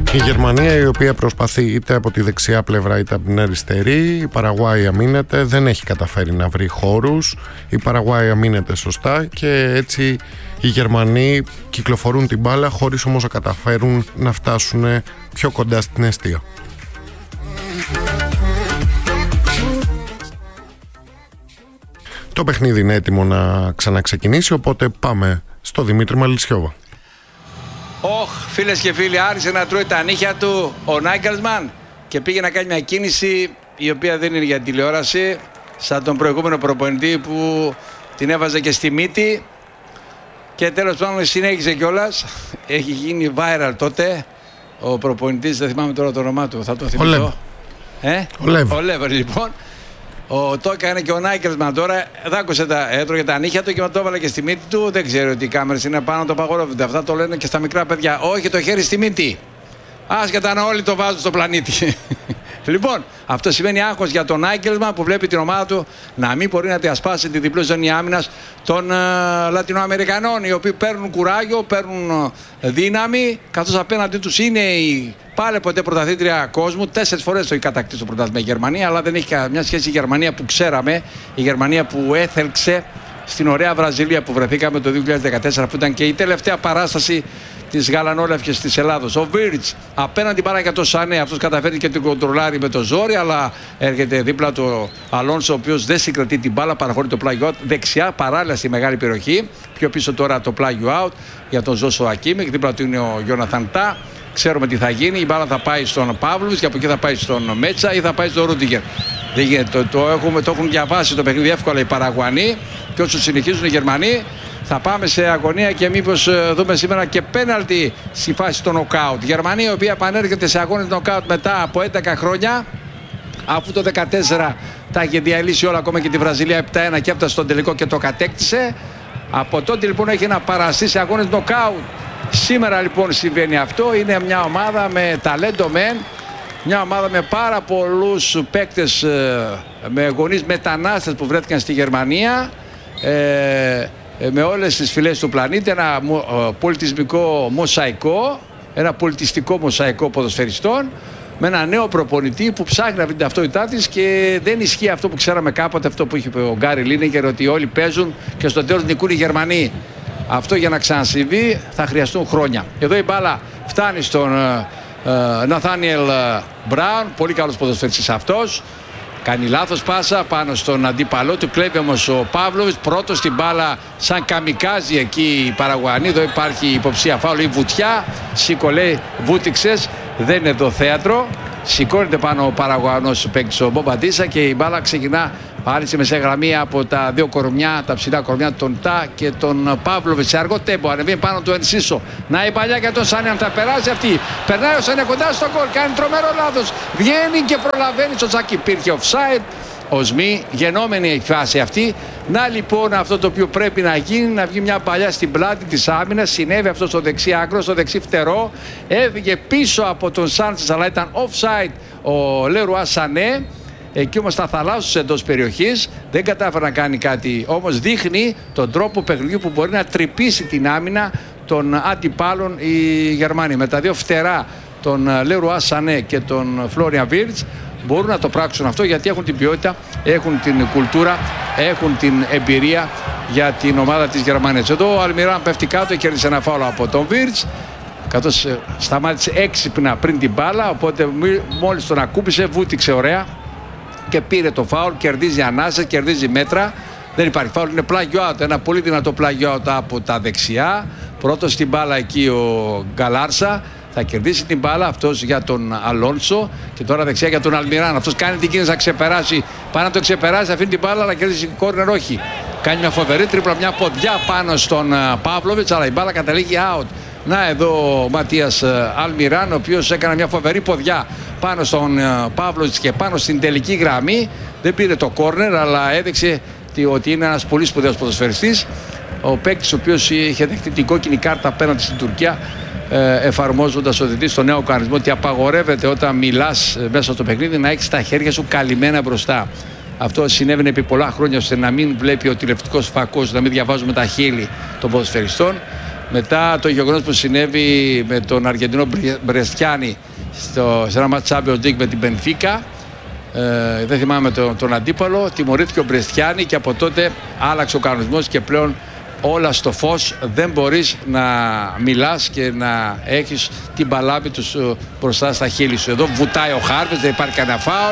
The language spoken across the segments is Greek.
Η Γερμανία, η οποία προσπαθεί είτε από τη δεξιά πλευρά είτε από την αριστερή. Η Παραγουάη αμήνεται, δεν έχει καταφέρει να βρει χώρους. Η Παραγουάη αμήνεται σωστά και έτσι οι Γερμανοί κυκλοφορούν την μπάλα χωρίς όμως να καταφέρουν να φτάσουν πιο κοντά στην αιστεία. Το παιχνίδι είναι έτοιμο να ξαναξεκινήσει, οπότε πάμε στο Δημήτρη Μαλισιώβα. Φίλες και φίλοι, άρχισε να τρώει τα νύχια του ο Νάγκελσμαν και πήγε να κάνει μια κίνηση η οποία δεν είναι για τηλεόραση, σαν τον προηγούμενο προπονητή που την έβαζε και στη μύτη και τέλος πάντων συνέχισε κιόλας. Έχει γίνει viral τότε ο προπονητής, δεν θυμάμαι τώρα το όνομά του, θα το θυμηθώ. Ο Λέβερ λοιπόν. Το έκανε και ο Νάγκελσμαν τώρα. Δάκουσε έτρωγε τα νύχια του και το έβαλε και στη μύτη του. Δεν ξέρει ότι οι κάμερες είναι πάνω, το απαγορεύονται. Αυτά το λένε και στα μικρά παιδιά. Όχι, το χέρι στη μύτη. Άσχετα να όλοι το βάζουν στο πλανήτη. Λοιπόν, αυτό σημαίνει άγχος για τον Νάγκελσμαν που βλέπει την ομάδα του να μην μπορεί να διασπάσει τη διπλή ζώνη άμυνας των Λατινοαμερικανών, οι οποίοι παίρνουν κουράγιο, παίρνουν δύναμη, καθώς απέναντί τους είναι η πάλι ποτέ πρωταθλήτρια κόσμου. 4 φορές το έχει κατακτήσει το πρωτάθλημα η Γερμανία, αλλά δεν έχει καμιά σχέση η Γερμανία που ξέραμε, η Γερμανία που έθελξε στην ωραία Βραζιλία που βρεθήκαμε το 2014, που ήταν και η τελευταία παράσταση της γαλανόλευκης της Ελλάδος. Ο Βίρτς απέναντι παρά για το Σανέ, αυτός καταφέρει και την κοντρολάρει με το ζόρι, αλλά έρχεται δίπλα του Αλόνσο, ο οποίος δεν συγκρατεί την μπάλα, παραχωρεί το πλάγιο out δεξιά, παράλληλα στη μεγάλη περιοχή. Πιο πίσω τώρα το πλάγιο out για τον Ζώσο Ακίμικ, δίπλα του είναι ο Γιόναθαν Τά. Ξέρουμε τι θα γίνει. Η μπάλα θα πάει στον Παύλοβιτς και από εκεί θα πάει στον Μέτσα ή θα πάει στον Ρούντιγκερ. Το έχουν διαβάσει το παιχνίδι εύκολα οι Παραγουανοί και όσο συνεχίζουν οι Γερμανοί. Θα πάμε σε αγωνία και μήπως δούμε σήμερα και πέναλτι στη φάση των νοκάουτ. Η Γερμανία, η οποία επανέρχεται σε αγώνες νοκάουτ μετά από 11 χρόνια, αφού το 2014 τα είχε διαλύσει όλα, ακόμα και τη Βραζιλία 7-1 και έφτασε στον τελικό και το κατέκτησε. Από τότε λοιπόν έχει να παραστεί σε αγώνες νοκάουτ. Σήμερα λοιπόν συμβαίνει αυτό. Είναι μια ομάδα με ταλέντο μεν, μια ομάδα με πάρα πολλούς παίκτες, με γονείς μετανάστες που βρέθηκαν στη Γερμανία, με όλες τις φυλές του πλανήτη, ένα πολιτισμικό μοσαϊκό, ένα πολιτιστικό μοσαϊκό ποδοσφαιριστών, με ένα νέο προπονητή που ψάχνει να βρει την ταυτότητά της και δεν ισχύει αυτό που ξέραμε κάποτε, αυτό που είχε ο Γκάρι Λίνεγκερ, ότι όλοι παίζουν και στο τέλος νικούν οι Γερμανοί. Αυτό για να ξανασυμβεί θα χρειαστούν χρόνια. Εδώ η μπάλα φτάνει στον Ναθάνιελ Μπράουν, πολύ καλός ποδοσφαιριστής αυτός. Κάνει λάθος πάσα πάνω στον αντίπαλό του, κλέβει όμως ο Παύλοβιτς, πρώτος στην μπάλα σαν καμικάζι εκεί η Παραγουανή. Εδώ υπάρχει υποψία φάουλ ή βουτιά, σήκω βούτυξες, δεν είναι εδώ θέατρο. Σηκώνεται πάνω ο Παραγουανός παίκτης ο Μπομπαντίσα και η μπάλα ξεκινά πάλι σε μεσαία γραμμή από τα δύο κορμιά, τα ψηλά κορμιά, τον Τά και τον Παύλοβιτς. Σε αργό τέμπο ανεβαίνει πάνω του Ενσίσο. Να η παλιά για τον Σάνι, αν τα περάσει αυτή. Περνάει ο Σάνι κοντά στο γκολ, κάνει τρομερό λάθος. Βγαίνει και προλαβαίνει στο Τζάκι. Υπήρχε offside. Οσμή, γενόμενη η φάση αυτή. Να λοιπόν αυτό το οποίο πρέπει να γίνει, να βγει μια παλιά στην πλάτη της άμυνας. Συνέβη αυτό στο δεξί άκρο, στο δεξί φτερό. Έφυγε πίσω από τον Σάντσες, αλλά ήταν offside ο Λερουά Σανέ. Εκεί όμως θα θαλάσσους εντός περιοχής, δεν κατάφερε να κάνει κάτι, όμως δείχνει τον τρόπο παιχνιδιού που μπορεί να τρυπήσει την άμυνα των αντιπάλων οι Γερμανοί. Με τα δύο φτερά, τον Λερουά Σανέ και τον Φλόριαν Βίρτς, μπορούν να το πράξουν αυτό γιατί έχουν την ποιότητα, έχουν την κουλτούρα, έχουν την εμπειρία για την ομάδα της Γερμανίας. Εδώ ο Αλμιράν πέφτει κάτω, κέρδισε ένα φάουλο από τον Βίρτς, καθώς σταμάτησε έξυπνα πριν την μπάλα, οπότε μόλις τον ακούμπησε βούτυξε ωραία και πήρε το φάουλ, κερδίζει ανάσες, κερδίζει μέτρα. Δεν υπάρχει φάουλ, είναι πλάγιο out, ένα πολύ δυνατό πλάγιο out από τα δεξιά. Πρώτος στην μπάλα εκεί ο Γκαλάρσα, θα κερδίσει την μπάλα αυτός για τον Αλόνσο και τώρα δεξιά για τον Αλμιράν. Αυτός κάνει την κίνηση να ξεπεράσει, πάει να το ξεπεράσει, αφήνει την μπάλα αλλά κερδίσει κόρνερ, όχι. Κάνει μια φοβερή τρίπλα, μια ποδιά πάνω στον Παύλοβιτς, αλλά η μπάλα καταλήγει out. Να εδώ ο Ματίας Αλμιράν, ο οποίος έκανε μια φοβερή ποδιά πάνω στον Παύλοβιτς και πάνω στην τελική γραμμή. Δεν πήρε το κόρνερ, αλλά έδειξε ότι είναι ένας πολύ σπουδαίος ποδοσφαιριστής. Ο παίκτης ο οποίος είχε δεχτεί την κόκκινη κάρτα απέναντι στην Τουρκία, εφαρμόζοντας ο διαιτητής τον νέο κανονισμό ότι απαγορεύεται όταν μιλάς μέσα στο παιχνίδι να έχεις τα χέρια σου καλυμμένα μπροστά. Αυτό συνέβαινε επί πολλά χρόνια ώστε να μην βλέπει ο τηλευτικός φακός, να μην διαβάζουμε τα χείλη των ποδοσφαιριστών. μετά το γεγονός που συνέβη με τον Αργεντινό Μπρεστιάνι σε ένα μάτς Champions League με την Μπενφίκα. Δεν θυμάμαι τον αντίπαλο. Τιμωρήθηκε ο Μπρεστιάνι και από τότε άλλαξε ο κανονισμός και πλέον όλα στο φως. Δεν μπορείς να μιλάς και να έχεις την παλάμη τους μπροστά στα χείλη σου. Εδώ βουτάει ο Χάρβες, δεν υπάρχει κανένα φάουλ.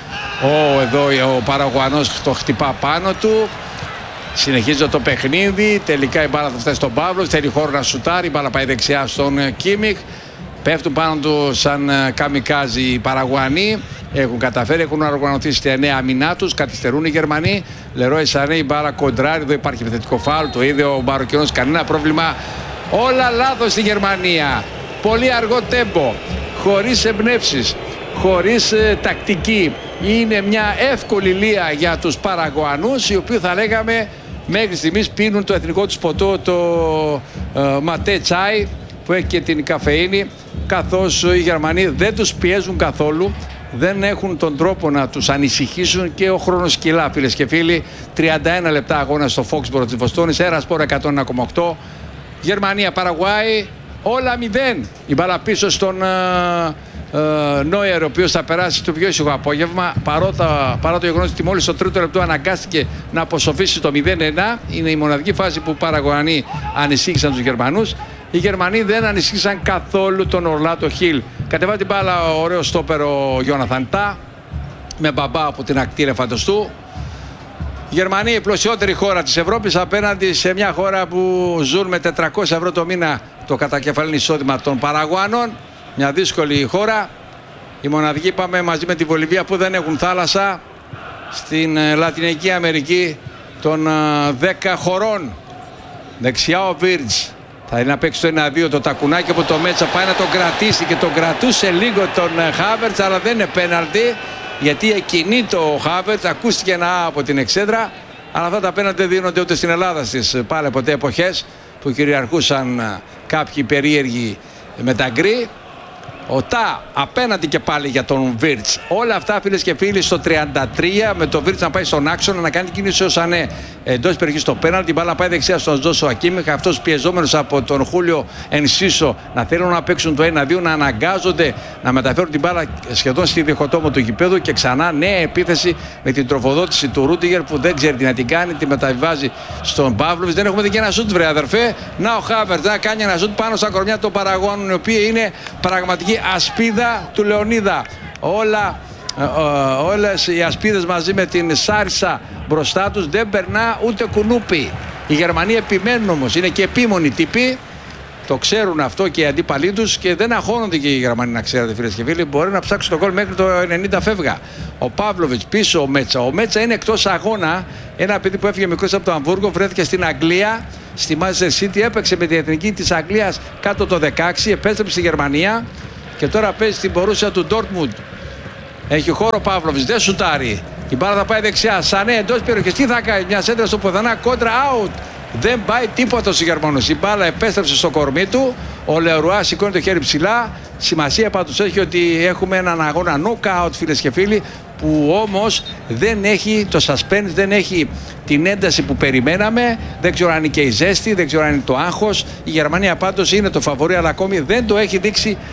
Εδώ ο Παραγουανός το χτυπά πάνω του. Συνεχίζει το παιχνίδι. Τελικά η μπάλα θα φτάσει στον Παύλο. Θέλει χώρο να σουτάρει. Η μπάλα πάει δεξιά στον Κίμιχ. Πέφτουν πάνω του σαν καμικάζι οι Παραγουανοί. Έχουν καταφέρει, έχουν οργανωθεί στη νέα αμυνά τους. Καθυστερούν οι Γερμανοί. Λερόι Σανέ, η μπάλα κοντράρει. Εδώ υπάρχει επιθετικό φάουλ. Το είδε ο Μαροκινός. Κανένα πρόβλημα. Όλα λάθος στη Γερμανία. Πολύ αργό τέμπο. Χωρίς εμπνεύσεις. Χωρίς τακτική. Είναι μια εύκολη λία για τους Παραγουανούς, οι οποίοι θα λέγαμε μέχρι στιγμής πίνουν το εθνικό τους ποτό, το ματέ τσάι, που έχει και την καφεΐνη, καθώς οι Γερμανοί δεν τους πιέζουν καθόλου, δεν έχουν τον τρόπο να τους ανησυχήσουν και ο χρόνος κυλά, φίλες και φίλοι. 31 λεπτά αγώνα στο Foxborough της Βοστόνης, Σπορ 101,8. Γερμανία, Παραγουάη, όλα 0. Η μπάλα πίσω στον Νόιερ, ο οποίος θα περάσει το πιο ήσυχο απόγευμα, παρά το γεγονός ότι μόλις στο τρίτο λεπτό αναγκάστηκε να αποσοφήσει το 0-1. Είναι η μοναδική φάση που οι Παραγουανοί ανησύχησαν τους Γερμανούς. Οι Γερμανοί δεν ανησύχησαν καθόλου τον Ορλάντο Χιλ. Κατεβάζει την μπάλα ο ωραίος στόπερ ο Γιόναθαν Τά, με μπαμπά από την ακτή ελεφαντοστού. Η Γερμανία, η πλουσιότερη χώρα της Ευρώπης, απέναντι σε μια χώρα που ζουν με 400 ευρώ το μήνα το κατακεφαλήν εισόδημα των Παραγουάνων. Μια δύσκολη χώρα. Η μοναδική, είπαμε, μαζί με τη Βολιβία, που δεν έχουν θάλασσα στην Λατινική Αμερική των 10 χωρών. Δεξιά ο Βίρτς. Θα είναι να παίξει το 1-2 το τακουνάκι από το Μέτσα. Πάει να τον κρατήσει και τον κρατούσε λίγο τον Χάβερτς, αλλά δεν είναι πέναλτι, γιατί εκκινεί το Χάβερτς. Ακούστηκε ένα από την εξέδρα, αλλά αυτά τα πέναλτι δεν δίνονται ούτε στην Ελλάδα στις πάλι ποτέ εποχές που κυριαρχούσαν κάποιοι περίεργοι με τα γκρι. Ο Τά απέναντι και πάλι για τον Βίρτς. Όλα αυτά, φίλες και φίλοι, στο 33, με τον Βίρτς να πάει στον άξονα, να κάνει κίνηση ως Σανέ εντός περιοχής στο πέναλτι. Η μπάλα πάει δεξιά στον Τζόσουα Κίμιχ. Αυτός πιεζόμενος από τον Χούλιο Ενσίσο να θέλουν να παίξουν το 1-2, να αναγκάζονται να μεταφέρουν την μπάλα σχεδόν στη διχοτόμο του γηπέδου. Και ξανά νέα επίθεση με την τροφοδότηση του Ρούντιγερ, που δεν ξέρει τι να την κάνει, τη μεταβιβάζει στον Παύλοβιτς. Δεν έχουμε δει και ένα σουτ, βρε αδερφέ. Να ο Χάβερτς να κάνει ένα σουτ πάνω στα κορμιά των Παραγουάνων, οι οποίοι είναι πραγματική ασπίδα του Λεωνίδα. Όλες οι ασπίδες μαζί με την Σάρισα μπροστά τους, δεν περνά ούτε κουνούπι. Οι Γερμανοί επιμένουν όμως, είναι και επίμονοι τύποι, το ξέρουν αυτό και οι αντίπαλοι τους, και δεν αγχώνονται και οι Γερμανοί, να ξέρετε, φίλες και φίλοι. Μπορεί να ψάξει το γκολ μέχρι το 90 φεύγα. Ο Παύλοβιτς πίσω, ο Μέτσα. Ο Μέτσα είναι εκτός αγώνα. Ένα παιδί που έφυγε μικρός από το Αμβούργο, βρέθηκε στην Αγγλία, στη Manchester City, έπαιξε με την εθνική της Αγγλίας κάτω το 16, επέστρεψε στη Γερμανία και τώρα παίζει στην Μπορούσια του Ντόρτμουντ. Έχει χώρο ο Παύλοβιτς, δεν σουτάρει. Η μπάλα θα πάει δεξιά. Σανέ εντός περιοχής. Τι θα κάνει, μια σέντρα στο πουθενά, κόντρα out. Δεν πάει τίποτα στους Γερμανούς. Η μπάλα επέστρεψε στο κορμί του. Ο Λερουά σηκώνει το χέρι ψηλά. Σημασία πάντως έχει ότι έχουμε έναν αγώνα knockout, φίλες και φίλοι, που όμως δεν έχει το suspense, δεν έχει την ένταση που περιμέναμε. Δεν ξέρω αν είναι και η ζέστη, δεν ξέρω αν είναι το άγχος. Η Γερμανία πάντως είναι το φαβορί, αλλά ακόμη δεν το έχει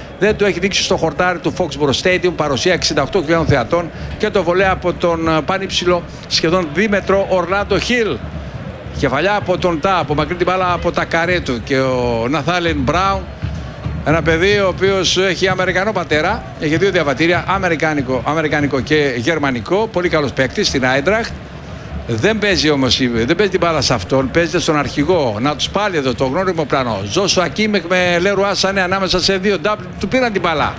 δείξει στο χορτάρι του Foxborough Stadium. Παρουσία 68.000 θεατών και το βολέα από τον πανύψηλο σχεδόν δίμετρο Ορλάντο Χιλ. Κεφαλιά από τον Τά, απομακρύνει την μπάλα από τα καρέ του, και ο Ναθάλεν Μπράουν, ένα παιδί ο οποίος έχει Αμερικανό πατέρα, έχει δύο διαβατήρια, αμερικανικό και γερμανικό, πολύ καλός παίκτης στην Άιντραχτ. Δεν παίζει όμως, δεν παίζει την μπάλα σε αυτόν, παίζεται στον αρχηγό. Να τους πάλι εδώ το γνώριμο πλάνο. Τζόσουα Κίμιχ με Λερουά Σανέ ανάμεσα σε δύο ντάμπλ, του πήραν την μπάλα.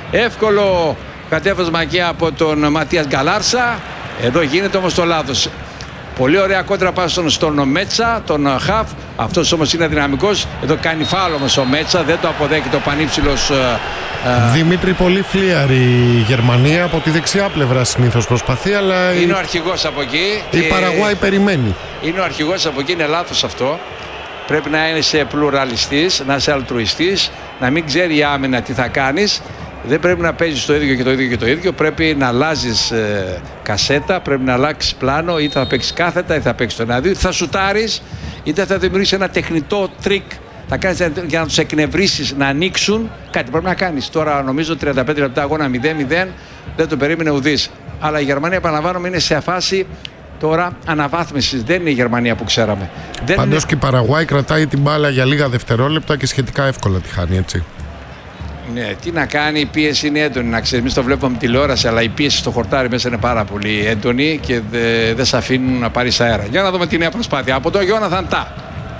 Εύκολο κατέβασμα και από τον Ματίας Γκαλάρσα. Εδώ γίνεται όμως το λάθος. Πολύ ωραία κόντρα πάσουν στον Μέτσα, τον Χαφ. Αυτός όμως είναι δυναμικός. Εδώ κάνει φάουλ όμως ο Μέτσα, δεν το αποδέχεται ο πανύψηλος. Δημήτρη, πολύ φλίαρη η Γερμανία. Από τη δεξιά πλευρά συνήθως προσπαθεί, αλλά είναι ο αρχηγός από εκεί. Η Παραγουάη περιμένει. Είναι ο αρχηγός από εκεί, είναι λάθος αυτό. Πρέπει να είσαι πλουραλιστής, να είσαι αλτρουιστής, να μην ξέρει η άμυνα τι θα κάνεις. Δεν πρέπει να παίζεις το ίδιο και το ίδιο και το ίδιο. Πρέπει να αλλάζεις κασέτα, πρέπει να αλλάξεις πλάνο, είτε θα παίξεις κάθετα, είτε θα παίξεις το 1-2, είτε θα σουτάρεις, είτε θα δημιουργήσεις ένα τεχνητό τρίκ θα κάνεις για να τους εκνευρίσεις να ανοίξουν. Κάτι πρέπει να κάνεις. Τώρα νομίζω 35 λεπτά αγώνα 0-0, δεν το περίμενε ουδής. Αλλά η Γερμανία, επαναλαμβάνομαι, είναι σε φάση τώρα αναβάθμισης. Δεν είναι η Γερμανία που ξέραμε. Πάντως και η Παραγουάη κρατάει την μπάλα για λίγα δευτερόλεπτα και σχετικά εύκολα τη χάνει, έτσι. Ναι, τι να κάνει, η πίεση είναι έντονη. Να ξέρεις, εμείς το βλέπουμε με τηλεόραση, αλλά η πίεση στο χορτάρι μέσα είναι πάρα πολύ έντονη και δεν σε αφήνουν να πάρεις αέρα. Για να δούμε τη νέα προσπάθεια από τον Γιόναθαν Τά.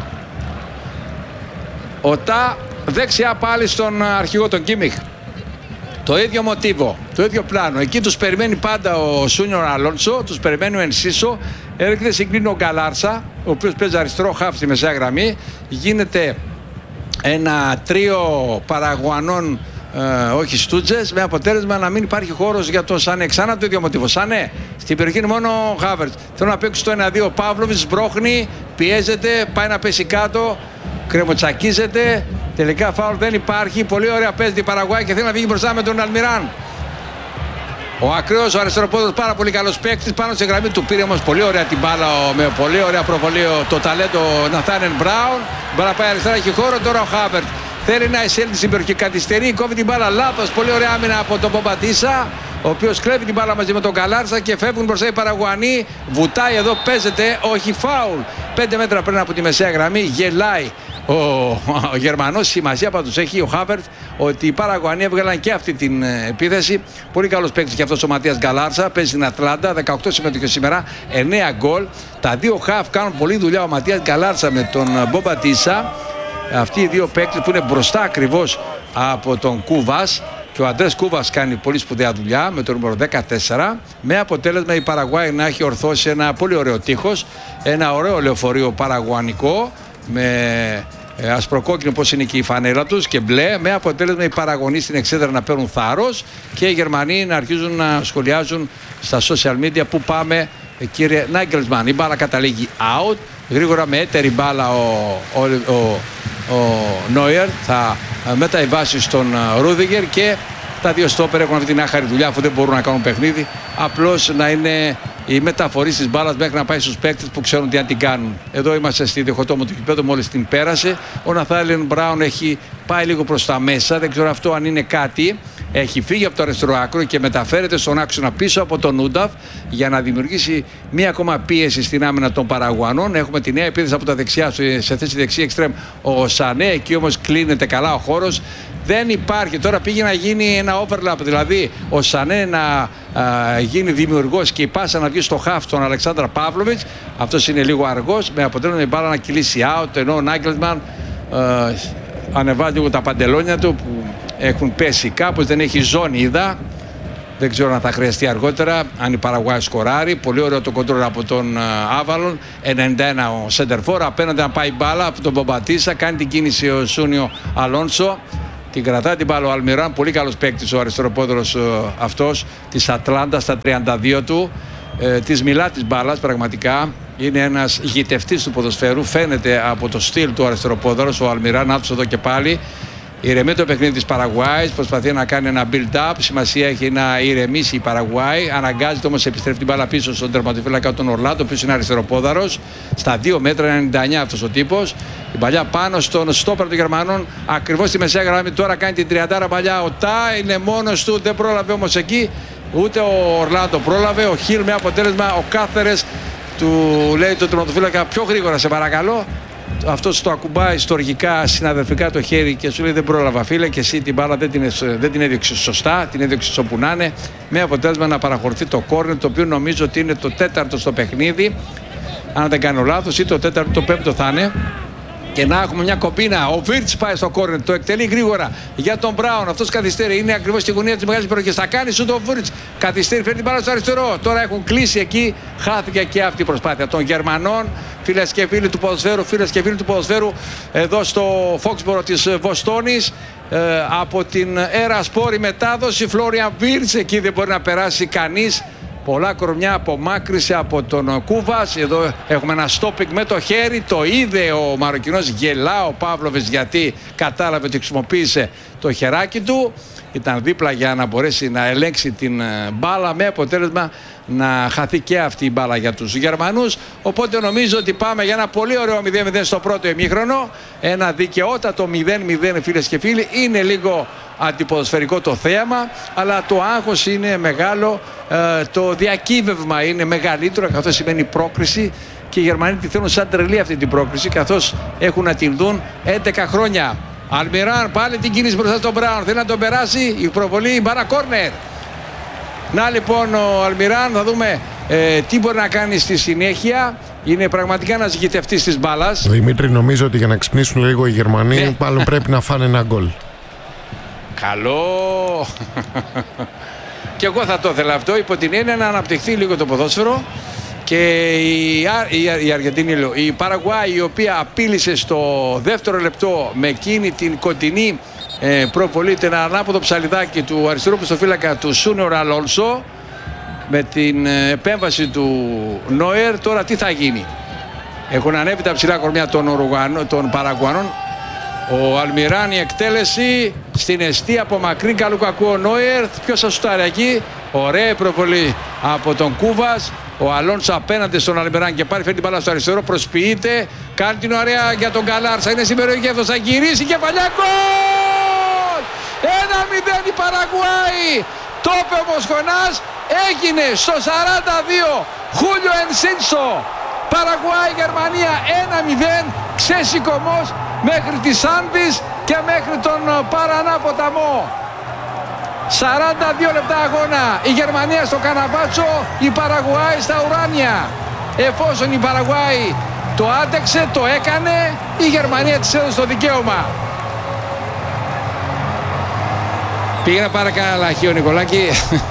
Ο Τά δεξιά πάλι στον αρχηγό, τον Κίμιχ. Το ίδιο μοτίβο, το ίδιο πλάνο. Εκεί τους περιμένει πάντα ο Σούνιορ Αλόνσο, τους περιμένει ο Ενσίσο. Έρχεται, συγκρίνει ο Γκαλάρσα, ο οποίος παίζει αριστερό χαφ στη μεσαία γραμμή. Γίνεται ένα τρίο Παραγουανών, όχι στούτζες, με αποτέλεσμα να μην υπάρχει χώρος για το Σανέ. Ξανά το ίδιο μοτίβο. Σανέ, στην περιοχή είναι μόνο ο Χάβερτς. Θέλω να παίξει το 1-2. Ο Παύλοβιτς μπρόχνει, πιέζεται, πάει να πέσει κάτω, κρεμοτσακίζεται. Τελικά φάουλ δεν υπάρχει. Πολύ ωραία παίζει η Παραγουάη και θέλει να βγει μπροστά με τον Αλμιράν. Ο ακραίος, ο αριστεροπόδος, πάρα πολύ καλός παίκτης, πάνω στη γραμμή του πήρε όμως πολύ ωραία την μπάλα, με πολύ ωραία προβολή το ταλέντο Ναθάνιελ Μπράουν. Η μπάλα πάει αριστερά, έχει χώρο. Τώρα ο Χάβερτ θέλει να εισέλθει στην περιοχή, καθυστερεί, κόβει την μπάλα λάθος. Πολύ ωραία άμυνα από τον Μπομπατίσα, ο οποίος κλέβει την μπάλα μαζί με τον Καλάρσα και φεύγουν μπροστά οι Παραγουανοί. Βουτάει εδώ, παίζεται, όχι φάουλ. 5 μέτρα πριν από τη μεσαία γραμμή, γελάει ο Γερμανός. Σημασία πάντως έχει ο Χάβερτ ότι οι Παραγουανοί έβγαλαν και αυτή την επίθεση. Πολύ καλός παίκτης και αυτός ο Ματίας Γκαλάρσα. Παίζει στην Ατλάντα, 18 συμμετοχές σήμερα, 9 γκολ. Τα δύο χαφ κάνουν πολλή δουλειά. Ο Ματίας Γκαλάρσα με τον Μπομπατίσα. Αυτοί οι δύο παίκτες που είναι μπροστά ακριβώς από τον Κούβας. Και ο Αντρές Κούβας κάνει πολύ σπουδαία δουλειά με το νούμερο 14. Με αποτέλεσμα η Παραγουάη να έχει ορθώσει ένα πολύ ωραίο τείχος. Ένα ωραίο λεωφορείο παραγουανικό με ασπροκόκκινο όπως είναι και η φανέλα τους και μπλε, με αποτέλεσμα οι Παραγωνοί στην εξέδρα να παίρνουν θάρρος και οι Γερμανοί να αρχίζουν να σχολιάζουν στα social media που πάμε, κύριε Νάγκελσμαν. Η μπάλα καταλήγει out, γρήγορα με έτερη μπάλα ο Νόιερ θα μεταβάσει στον Ρούδιγκερ και τα δύο στόπερ έχουν αυτή την άχαρη δουλειά, αφού δεν μπορούν να κάνουν παιχνίδι, απλώς να είναι η μεταφορή της μπάλας μέχρι να πάει στους παίκτες που ξέρουν τι αν την κάνουν. Εδώ είμαστε στη διχοτόμο του γηπέδου, μόλις την πέρασε. Ο Ναθάνιελ Μπράουν έχει πάει λίγο προς τα μέσα, δεν ξέρω αυτό αν είναι κάτι. Έχει φύγει από το αριστερό άκρο και μεταφέρεται στον άξονα πίσω από τον Ούνταφ για να δημιουργήσει μία ακόμα πίεση στην άμυνα των Παραγουανών. Έχουμε τη νέα επίθεση από τα δεξιά, σε θέση δεξί εξτρέμ ο Σανέ. Εκεί όμως κλείνεται καλά ο χώρος. Δεν υπάρχει. Τώρα πήγε να γίνει ένα overlap, δηλαδή ο Σανέ να γίνει δημιουργός και η πάσα να βγει στο χαφ τον Αλεξάνδρα Παύλοβιτς. Αυτός είναι λίγο αργός, με αποτέλεσμα η μπάλα να κυλήσει out, ενώ ο Νάγκελσμαν ανεβάζει λίγο τα παντελόνια του που έχουν πέσει κάπως, δεν έχει ζώνη, είδα. Δεν ξέρω αν θα χρειαστεί αργότερα, αν η Παραγουάη σκοράρει. Πολύ ωραίο το κοντρόλ από τον Άβαλον. 91 ο Σεντερφόρ. Απέναντι να πάει μπάλα από τον Μπομπατίσα. Κάνει την κίνηση ο Σούνιο Αλόνσο. Την κρατάει την μπάλα ο Αλμιράν. Πολύ καλός παίκτης ο αριστεροπόδερος αυτός της Ατλάντα στα 32 του. Της μιλά της μπάλας πραγματικά. Είναι ένας γητευτής του ποδοσφαίρου. Φαίνεται από το στυλ του αριστεροπόδερος ο Αλμιράν. Άτος εδώ και πάλι. Ηρεμεί το παιχνίδι της Παραγουάης, προσπαθεί να κάνει ένα build-up. Σημασία έχει να ηρεμήσει η Παραγουάη. Αναγκάζεται όμως, επιστρέφει την μπάλα πίσω στον τερματοφύλακα τον Ορλάντο, ο οποίος είναι αριστεροπόδαρος. Στα 2 μέτρα, 99 αυτός ο τύπος. Η παλιά πάνω στον στόπερ των Γερμανών, ακριβώς στη μεσαία γραμμή. Τώρα κάνει την 30 παλιά. Ο Τά είναι μόνος του, δεν πρόλαβε όμως εκεί. Ούτε ο Ορλάντο πρόλαβε. Ο Χιλ με αποτέλεσμα, ο Κάθερες του λέει τον τερματοφύλακα πιο γρήγορα, σε παρακαλώ. Αυτός το ακουμπάει στοργικά, συναδελφικά το χέρι και σου λέει δεν πρόλαβα φίλε και εσύ την μπάλα δεν την έδιωξες σωστά, την έδιωξες όπου να είναι, με αποτέλεσμα να παραχωρηθεί το κόρνερ, το οποίο νομίζω ότι είναι το 4ο στο παιχνίδι, αν δεν κάνω λάθος, ή το 4ο, το 5ο θα είναι. Και να έχουμε μια κομπίνα. Ο Βίρτς πάει στο κόρνερ, το εκτελεί γρήγορα για τον Μπράουν. Αυτός καθυστερεί, είναι ακριβώς στη γωνία της μεγάλης περιοχής. Θα κάνει σου το Βίρτς. Καθυστερεί, φέρνει την μπάλα στο αριστερό. Τώρα έχουν κλείσει εκεί. Χάθηκε και αυτή η προσπάθεια των Γερμανών. Φίλες και φίλοι του ποδοσφαίρου, εδώ στο Φόξμπορο της Βοστόνης. Από την Έρα Σπόρη μετάδοση. Φλόριαν Βίρτς, εκεί δεν μπορεί να περάσει κανείς. Πολλά κορμιά, απομάκρυσε από τον Κούβας. Εδώ έχουμε ένα στόπικ με το χέρι. Το είδε ο Μαροκινός, γελά ο Παύλοβιτς γιατί κατάλαβε ότι χρησιμοποίησε το χεράκι του. ήταν δίπλα για να μπορέσει να ελέγξει την μπάλα, με αποτέλεσμα να χαθεί και αυτή η μπάλα για τους Γερμανούς. Οπότε νομίζω ότι πάμε για ένα πολύ ωραίο 0-0 στο πρώτο ημίχρονο. Ένα δικαιότατο 0-0, φίλες και φίλοι. Είναι λίγο αντιποδοσφαιρικό το θέαμα, αλλά το άγχος είναι μεγάλο, το διακύβευμα είναι μεγαλύτερο, καθώς σημαίνει πρόκριση, και οι Γερμανοί τη θέλουν σαν τρελή αυτή την πρόκριση, καθώς έχουν να την δουν 11 χρόνια. Αλμιράν πάλι την κίνηση μπροστά στον Μπράουν, θέλει να τον περάσει, η προβολή, η μπάρα κόρνερ. Να λοιπόν ο Αλμιράν, θα δούμε τι μπορεί να κάνει στη συνέχεια. Είναι πραγματικά ένας γητευτής της μπάλας. Δημήτρη, νομίζω ότι για να ξυπνήσουν λίγο οι Γερμανοί πάλι πρέπει να φάνε ένα γκολ. Καλό. Και εγώ θα το ήθελα αυτό, υπό την έννοια να αναπτυχθεί λίγο το ποδόσφαιρο. Και η Αργεντινή, η Παραγουάη, η οποία απείλησε στο δεύτερο λεπτό με εκείνη την κοντινή προβολή, ένα ανάποδο ψαλιδάκι του αριστερού πιστοφύλακα του Σούνιορ Αλόνσο, με την επέμβαση του Νόερ. Τώρα τι θα γίνει? Έχουν ανέβει τα ψηλά κορμιά των Παραγουανών. Ο Αλμιράν, η εκτέλεση στην εστία από μακρύ, καλού κακού ο Νόερ. Ποιος θα σουτάρει εκεί? Ωραία προβολή από τον Κούβας. Ο Αλόνσο απέναντι στον Αλμιράν και πάλι φέρνει την μπάλα στο αριστερό, προσποιείται, κάνει την ωραία για τον Γκαλάρσα, είναι στην περιοχή αυτός, θα γυρίσει, κεφαλιά, γκολ! 1-0 η Παραγουάη. Το είπε ο Μοσχονάς, έγινε στο 42. Χούλιο Ενσίνσο. Παραγουάη, Γερμανία 1-0. Ξέσηκωμος μέχρι τις Άνδης και μέχρι τον Παρανά ποταμό. 42 λεπτά αγώνα. Η Γερμανία στο καναβάτσο, η Παραγουάη στα ουράνια. Εφόσον η Παραγουάη το άντεξε, το έκανε, η Γερμανία της έδωσε το δικαίωμα. Πήγαινε πάρε κανένα λαχείο, Νικολάκη.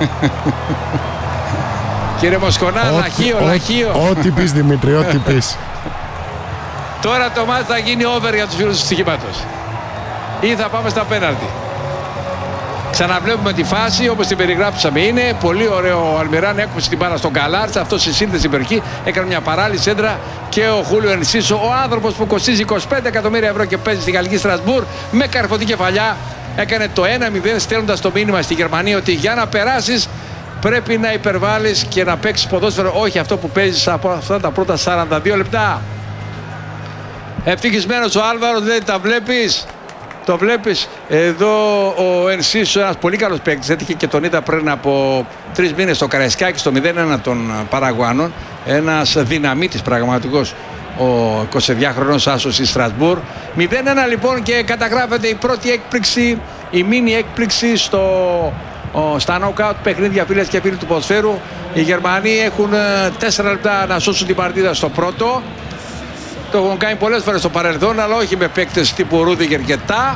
Κύριε Μοσκονά, λαχείο. Ό,τι πεις, Δημήτρη, ό,τι πεις. Τώρα το μάτι θα γίνει over για τους φίλους του στοιχήματος. Ή θα πάμε στα πέναλτι. Ξαναβλέπουμε τη φάση όπως την περιγράψαμε. Είναι πολύ ωραίο. Ο Αλμιράν έκοψε την μπάλα στον Γκαλάρτσα. Αυτό στη σύνθεση στην περιοχή έκανε μια παράλληλη σέντρα. Και ο Χούλιο Ενσίσο, ο άνθρωπος που κοστίζει 25 εκατομμύρια ευρώ και παίζει στη γαλλική Στρασβούρ, με καρφωτή κεφαλιά έκανε το 1-0, στέλνοντας το μήνυμα στη Γερμανία ότι για να περάσεις πρέπει να υπερβάλλεις και να παίξεις ποδόσφαιρο, όχι αυτό που παίζεις από αυτά τα πρώτα 42 λεπτά. Ευτυχισμένος ο Άλβαρο, δεν τα βλέπεις? Το βλέπεις εδώ ο Ενσίσο, ένας πολύ καλός παίκτης, έτυχε και τον είδα πριν από 3 μήνες στο Καραϊσκάκι στο 0-1 των Παραγουάνων. Ένας δυναμίτης πραγματικός ο 22χρονος άσος στη Στρασβούρ. 0-1 λοιπόν και καταγράφεται η πρώτη έκπληξη, η μίνι έκπληξη στα knockout παιχνίδια, φίλες και φίλοι του ποδοσφαίρου. Οι Γερμανοί έχουν 4 λεπτά να σώσουν την παρτίδα στο πρώτο. Το έχουν κάνει πολλές φορές στο παρελθόν, αλλά όχι με παίκτες τύπου Ρούντιγκερ και Τα.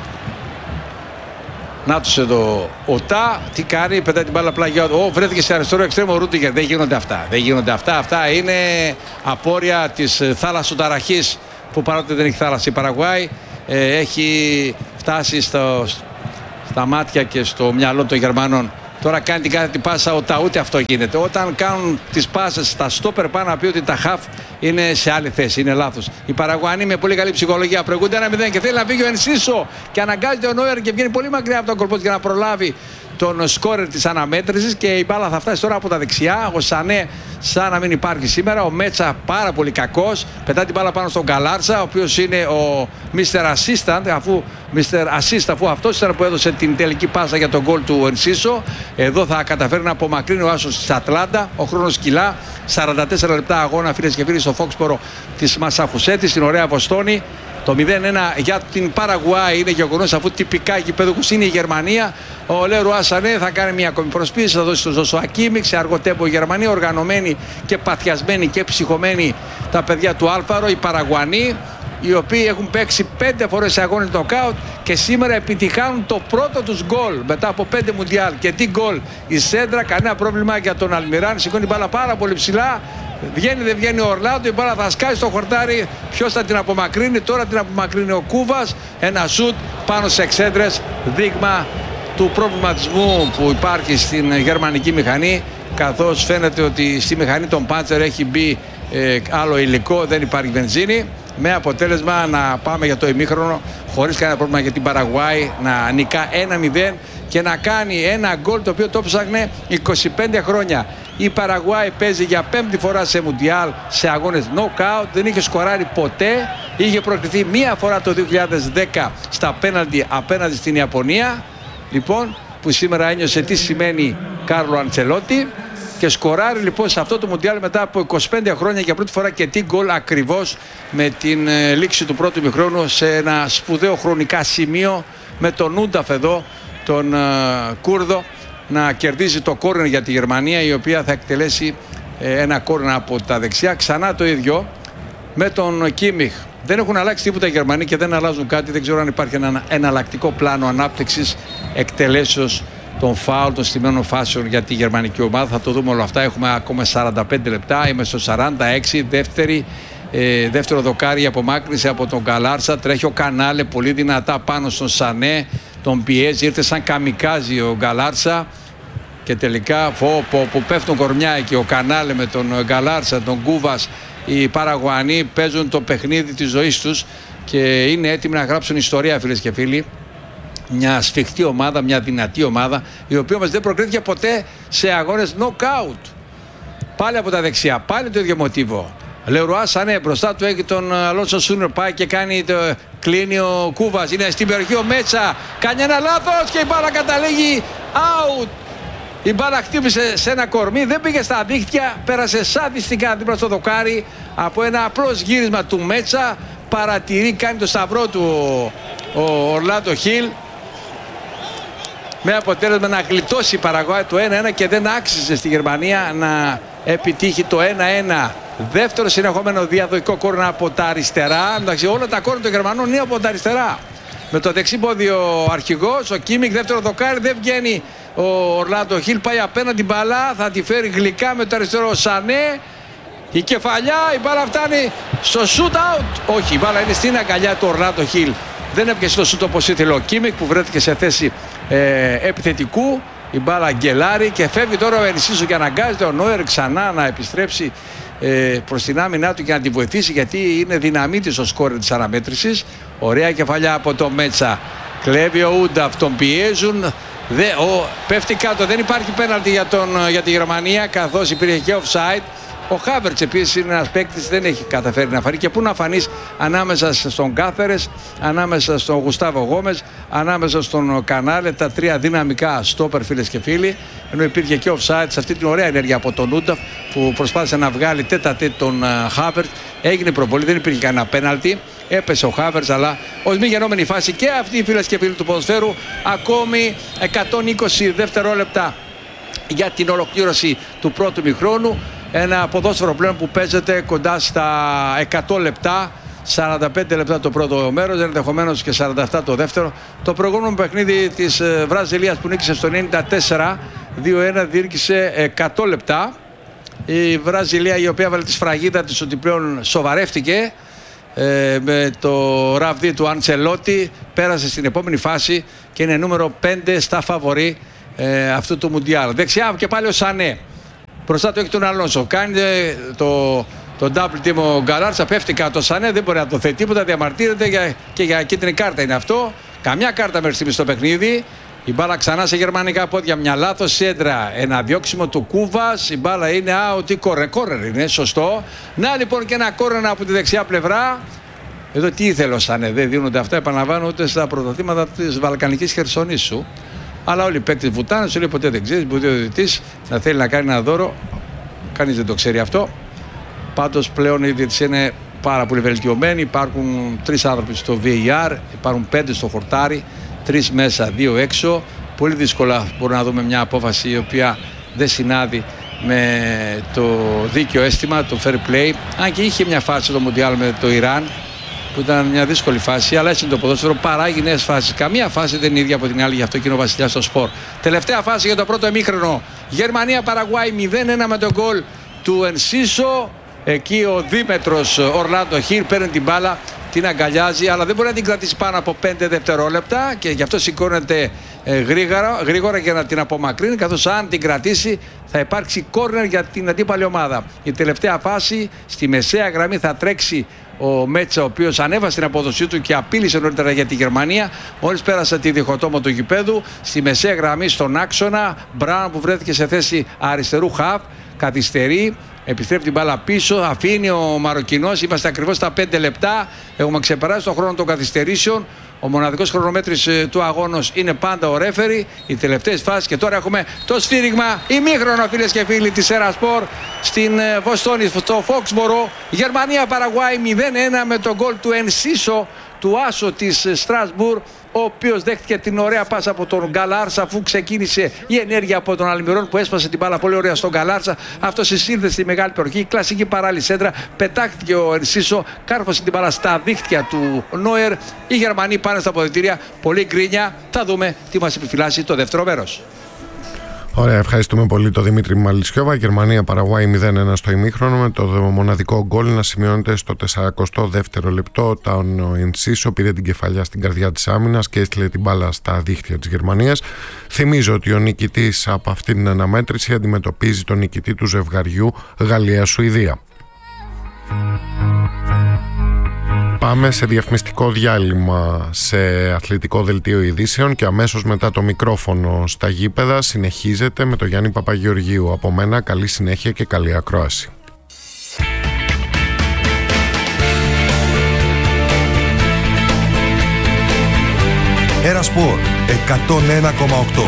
Να τους εδώ ο Τα, τι κάνει, πετάει την μπάλα πλάγια. Βρέθηκε σε αριστερό εξτρέμο ο Ρούντιγκερ. Δεν γίνονται αυτά. Δεν γίνονται αυτά. Αυτά είναι απόρρια της θάλασσοταραχής, που παρότι δεν έχει θάλασσα η Παραγουάη, έχει φτάσει στα μάτια και στο μυαλό των Γερμανών. Τώρα κάνει την κάθε την πάσα ο Τα, ούτε αυτό γίνεται. Όταν κάνουν τις πάσες στα στόπερ, πάνω να πει ότι τα χαφ είναι σε άλλη θέση, είναι λάθος. Οι Παραγουανοί με πολύ καλή ψυχολογία προηγούνται 1-0 και θέλει να φύγει ο Ενσίσο και αναγκάζεται ο Νόερ και βγαίνει πολύ μακριά από τον κορπό για να προλάβει τον σκόρερ της αναμέτρησης και η μπάλα θα φτάσει τώρα από τα δεξιά. Ο Σανέ σαν να μην υπάρχει σήμερα. Ο Μέτσα πάρα πολύ κακός. Πετά την μπάλα πάνω στον Γκαλάρτσα, ο οποίος είναι ο Mr. Assist, αφού αυτός ήταν που έδωσε την τελική πάσα για τον γκολ του Ενσίσο. Εδώ θα καταφέρει να απομακρύνει ο άσος της Ατλάντα. Ο χρόνος κυλά. 44 λεπτά αγώνα, φίλες και φίλοι, στο Φόξπορο της Μασαχουσέτης, στην ωραία Βοστόνη. Το 0-1 για την Παραγουάη είναι γεγονός, αφού τυπικά γηπέδικος είναι η Γερμανία. Ο Λερουά Σανέ θα κάνει μια ακόμη προσποίηση, θα δώσει στο Ζωσο Ακίμικ. Σε αργό τέμπο η Γερμανία, οργανωμένη και παθιασμένη και ψυχωμένη τα παιδιά του Άλφαρο, οι Παραγουανοί, οι οποίοι έχουν παίξει 5 φορές σε αγώνες νοκάουτ και σήμερα επιτυχάνουν το πρώτο τους γκολ μετά από 5 μουντιάλ. Και τι γκολ, η σέντρα, κανένα πρόβλημα για τον Αλμιράν, σηκώνει την μπάλα πάρα πολύ ψηλά. Βγαίνει, δεν βγαίνει ο Ορλάντο, η μπάλα θα σκάσει στο χορτάρι. Ποιος θα την απομακρύνει? Τώρα την απομακρύνει ο Κούβας. Ένα σουτ πάνω σε εξέντρες, δείγμα του προβληματισμού που υπάρχει στην γερμανική μηχανή, καθώς φαίνεται ότι στη μηχανή των Πάντσερ έχει μπει άλλο υλικό, δεν υπάρχει βενζίνη, με αποτέλεσμα να πάμε για το ημίχρονο χωρίς κανένα πρόβλημα για την Παραγουάη να νικά 1-0 και να κάνει ένα γκολ το οποίο το ψάχνε 25 χρόνια. Η Παραγουάη παίζει για 5η φορά σε Μουντιάλ, σε αγώνες knockout, δεν είχε σκοράρει ποτέ, είχε προκριθεί μία φορά το 2010 στα πέναλτι απέναντι στην Ιαπωνία, λοιπόν, που σήμερα ένιωσε τι σημαίνει Κάρλο Αντσελότη, και σκοράρει λοιπόν σε αυτό το Μουντιάλ μετά από 25 χρόνια για πρώτη φορά και τι γκολ ακριβώς με την λήξη του πρώτου ημιχρόνου σε ένα σπουδαίο χρονικά σημείο, με τον Νούνταφ εδώ, τον Κούρδο, να κερδίζει το κόρνερ για τη Γερμανία, η οποία θα εκτελέσει ένα κόρνερ από τα δεξιά. Ξανά το ίδιο με τον Κίμιχ. Δεν έχουν αλλάξει τίποτα οι Γερμανοί και δεν αλλάζουν κάτι. Δεν ξέρω αν υπάρχει ένα εναλλακτικό πλάνο ανάπτυξης εκτελέσεως των φάουλ, των στημένων φάσεων για τη γερμανική ομάδα. Θα το δούμε όλα αυτά. Έχουμε ακόμα 45 λεπτά. Είμαι στο 46. Δεύτερο δοκάρι, απομάκρυνση από τον Γκαλάρσα. Τρέχει ο Κανάλε πολύ δυνατά πάνω στον Σανέ. Τον πιέζει. Ήρθε σαν καμικάζι ο Γκαλάρσα. Και τελικά που πέφτουν κορμιά εκεί ο Κανάλε με τον Γκαλάρσα, τον Κούβας. Οι Παραγουανοί παίζουν το παιχνίδι της ζωής τους και είναι έτοιμοι να γράψουν ιστορία, φίλες και φίλοι. Μια σφιχτή ομάδα, μια δυνατή ομάδα, η οποία όμως δεν προκρίθηκε ποτέ σε αγώνες knockout. Πάλι από τα δεξιά, πάλι το ίδιο μοτίβο. Λερουά Σανέ, μπροστά του έχει τον Αλόνσο Σούνερ, πάει και κλείνει ο Κούβας, είναι στην περιοχή ο Μέτσα, κάνει ένα λάθος και η μπάλα καταλήγει out. Η μπάλα χτύπησε σε ένα κορμί, δεν πήγε στα δίχτυα, πέρασε σαδιστικά δίπλα στο δοκάρι από ένα απλώς γύρισμα του Μέτσα. Παρατηρεί, κάνει το σταυρό του ο Ορλάντο Χιλ, με αποτέλεσμα να γλιτώσει η Παραγουάη το 1-1 και δεν άξιζε στη Γερμανία να επιτύχει το 1-1. Δεύτερο συνεχόμενο διαδοχικό κόρνερ από τα αριστερά. Εντάξει, όλα τα κόρνερ των Γερμανών είναι από τα αριστερά. Με το δεξί πόδι ο αρχηγός, ο Κίμικ, δεύτερο δοκάρι, δεν βγαίνει ο Ορλάντο Χιλ, πάει απέναντι μπαλά, θα τη φέρει γλυκά με το αριστερό Σανέ. Η κεφαλιά, η μπάλα φτάνει στο shoot out. Όχι, η μπάλα είναι στην αγκαλιά του Ορλάντο Χιλ. Δεν έπιασε το σούτ όπως ήθελε ο Κίμικ, που βρέθηκε σε θέση επιθετικού. Η μπάλα γκελάρει και φεύγει τώρα ο Ενσίσο και αναγκάζεται ο Νόερ ξανά να επιστρέψει προς την άμυνά του και να τη βοηθήσει, γιατί είναι δυναμίτης ο σκόρερ της αναμέτρησης. Ωραία κεφαλιά από τον Μέτσα. Κλέβει ο Ούνταφ, τον πιέζουν. Πέφτει κάτω, δεν υπάρχει πέναλτι για τη Γερμανία, καθώς υπήρχε και offside. Ο Χάβερτς επίσης είναι ένας παίκτης, δεν έχει καταφέρει να φανεί. Και πού να φανείς ανάμεσα στον Κάθερες, ανάμεσα στον Γουστάβο Γόμες, ανάμεσα στον Κανάλε, τα τρία δυναμικά στόπερ, φίλες και φίλοι. Ενώ υπήρχε και offside σε αυτή την ωραία ενέργεια από τον Ούνταφ, που προσπάθησε να βγάλει τέτα-τέτ τον Χάβερτς. Έγινε προβολή, δεν υπήρχε κανένα πέναλτι. Έπεσε ο Χάβερτς, αλλά ως μη γενόμενη φάση και αυτή, φίλες και φίλοι του ποδοσφαίρου. Ακόμη 120 δευτερόλεπτα για την ολοκλήρωση του πρώτου ημιχρόνου. Ένα ποδόσφαιρο πλέον που παίζεται κοντά στα 100 λεπτά, 45 λεπτά το πρώτο μέρος, ενδεχομένως και 47 το δεύτερο. Το προηγούμενο παιχνίδι της Βραζιλίας που νίκησε στο 94, 2-1, διήρκησε 100 λεπτά. Η Βραζιλία, η οποία βάλε τη σφραγίδα της ότι πλέον σοβαρεύτηκε με το ραβδί του Αντσελότη, πέρασε στην επόμενη φάση και είναι νούμερο 5 στα φαβορί αυτού του Μουντιάλ. Δεξιά και πάλι ο Σανέ. Μπροστά του έχει τον Αλόνσο. Κάνει το double team ο Γκαλάρτσα, πέφτει κάτω. Σανέ δεν μπορεί να το θέτει τίποτα, διαμαρτύρεται και για κίτρινη κάρτα είναι αυτό. Καμιά κάρτα μέχρι στιγμή στο παιχνίδι. Η μπάλα ξανά σε γερμανικά πόδια. Μια λάθος σέντρα. Ένα διώξιμο του Κούβας. Η μπάλα είναι out. Κόρνερ είναι, σωστό. Να λοιπόν και ένα κόρνερ από τη δεξιά πλευρά. Εδώ τι ήθελε ο Σανέ. Δεν δίνονται αυτά, επαναλαμβάνω, ούτε στα πρωταθλήματα της Βαλκανικής Χερσονήσου. Αλλά όλοι οι παίκτες βουτάνε, σου λέει ποτέ δεν ξέρει. Μπορεί ο διαιτητής να θέλει να κάνει ένα δώρο. Κανείς δεν το ξέρει αυτό. Πάντως πλέον οι διαιτητές είναι πάρα πολύ βελτιωμένοι. Υπάρχουν 3 άνθρωποι στο VAR, υπάρχουν 5 στο χορτάρι, 3 μέσα, 2 έξω. Πολύ δύσκολα μπορούμε να δούμε μια απόφαση η οποία δεν συνάδει με το δίκαιο αίσθημα, το fair play. Αν και είχε μια φάση το Μουντιάλ με το Ιράν, που ήταν μια δύσκολη φάση, αλλά έτσι είναι το ποδόσφαιρο, παράγει νέες φάσεις. Καμία φάση δεν είναι ίδια από την άλλη, γι' αυτό και είναι ο βασιλιάς στο σπορ. Τελευταία φάση για το πρώτο ημίχρονο. Γερμανία-Παραγουάη 0-1 με τον γκολ του Ενσίσο. Εκεί ο δίμετρος Ορλάντο Χιλ παίρνει την μπάλα την αγκαλιάζει, αλλά δεν μπορεί να την κρατήσει πάνω από 5 δευτερόλεπτα και γι' αυτό σηκώνεται γρήγορα για να την απομακρύνει, καθώς αν την κρατήσει θα υπάρξει κόρνερ για την αντίπαλη ομάδα. Η τελευταία φάση, στη μεσαία γραμμή θα τρέξει ο Μέτσα, ο οποίος ανέβασε την απόδοσή του και απείλησε νωρίτερα για τη Γερμανία. Μόλις πέρασε τη διχοτόμο του γηπέδου, στη μεσαία γραμμή στον άξονα, Μπράουν που βρέθηκε σε θέση αριστερού χαφ, καθυστερεί, επιστρέφει την μπάλα πίσω, αφήνει ο Μαροκινός. Είμαστε ακριβώς στα 5 λεπτά, έχουμε ξεπεράσει τον χρόνο των καθυστερήσεων. Ο μοναδικός χρονομέτρης του αγώνος είναι πάντα ο ρέφερι. Οι τελευταίες φάσεις και τώρα έχουμε το σφύριγμα ημίχρονο, φίλες και φίλοι, της Ερασπορ στην Βοστόνη, στο Φόξμπορο. Γερμανία-Παραγουάη 0-1 με τον γκολ του Ενσίσο, του άσο της Στρασβούρ, ο οποίος δέχτηκε την ωραία πάσα από τον Γκαλάρσα, αφού ξεκίνησε η ενέργεια από τον Αλμυρών που έσπασε την μπάλα πολύ ωραία στον Γκαλάρσα. Αυτό συσύνθεσε στη μεγάλη περιοχή, κλασική παράλληλη σέντρα. Πετάχτηκε ο Ενσίσο, κάρφωσε την μπάλα στα δίχτυα του Νόερ. Οι Γερμανοί πάνε στα αποδυτήρια, πολύ γκρίνια. Θα δούμε τι μας επιφυλάσσει το δεύτερο μέρος. Ωραία, ευχαριστούμε πολύ τον Δημήτρη Μαλισιόβα. Γερμανία-Παραγουάη 0-1 στο ημίχρονο, με το μοναδικό γκολ να σημειώνεται στο 42ο λεπτό, όταν ο Ενσίσο πήρε την κεφαλιά στην καρδιά της άμυνας και έστειλε την μπάλα στα δίχτυα της Γερμανίας. Θυμίζω ότι ο νικητής από αυτή την αναμέτρηση αντιμετωπίζει τον νικητή του ζευγαριού Γαλλία-Σουηδία. Πάμε σε διαφημιστικό διάλειμμα σε αθλητικό δελτίο ειδήσεων και αμέσως μετά το μικρόφωνο στα γήπεδα συνεχίζεται με τον Γιάννη Παπαγεωργίου. Από μένα καλή συνέχεια και καλή ακρόαση. Ερασπορ 101,8.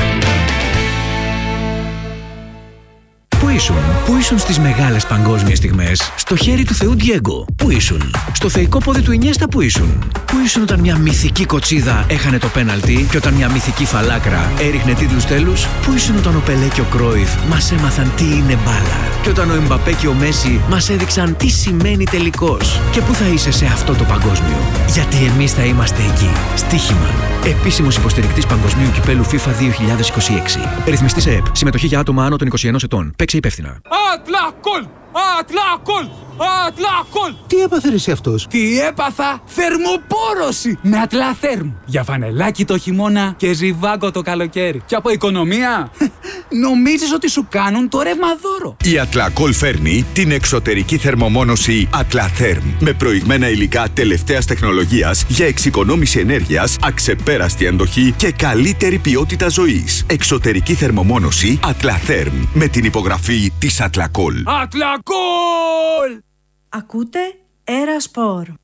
Πού ήσουν στις μεγάλες παγκόσμιες στιγμές? Στο χέρι του Θεού Ντιέγκο. Πού ήσουν? Στο θεϊκό πόδι του Ινιέστα. Πού ήσουν όταν μια μυθική κοτσίδα έχανε το πέναλτι και όταν μια μυθική φαλάκρα έριχνε τίτλους τέλους? Πού ήσουν όταν ο Πελέ και ο Κρόιφ μας έμαθαν τι είναι μπάλα και όταν ο Εμπαπέ και ο Μέση μας έδειξαν τι σημαίνει τελικός? Και πού θα είσαι σε αυτό το παγκόσμιο? Γιατί εμείς θα είμαστε εκεί. Στοίχημα. Επίσημος υποστηρικτής Παγκοσμίου Κυπέλου FIFA 2026. Ρυθμιστής ΕΕΠ. Συμμετοχή για άτομα άνω των 21 ετών. Παίξε υπεύθυνα. Ατλακόλ! Ατλακόλ! Ατλακόλ! Τι έπαθε ρε εσύ αυτός? Τι έπαθα? Θερμοπόρωση με Ατλαθέρμ. Για φανελάκι το χειμώνα και ζιβάγκο το καλοκαίρι. Και από οικονομία νομίζεις ότι σου κάνουν το ρεύμα δώρο? Η Ατλακόλ φέρνει την εξωτερική θερμομόνωση Ατλαθέρμ με προηγμένα υλικά τελευταίας τεχνολογίας για εξοικονόμηση ενέργειας, αξεπέραστη αντοχή και καλύτερη ποιότητα ζωής. Εξωτερική θερμομόνωση Ατλαθέρμ με την υπογραφή της Ατλακόλ. Ατλακόλ! Ακούτε Ερασπορ.